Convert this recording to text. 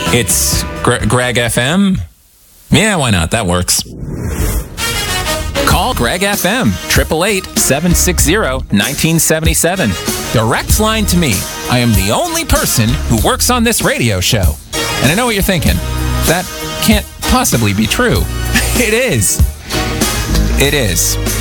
It's Greg FM? Yeah, why not? That works. Call Greg FM, 888-760-1977. Direct line to me. I am the only person who works on this radio show. And I know what you're thinking. That can't possibly be true. It is. It is.